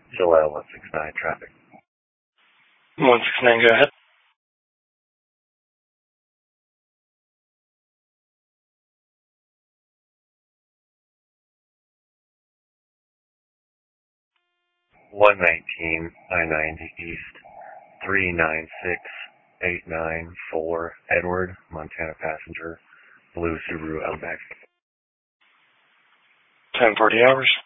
Gillette 169 traffic. 169, go ahead. $119 I-90 East 396894 Edward, Montana passenger, blue Subaru Outback. 10:40 hours.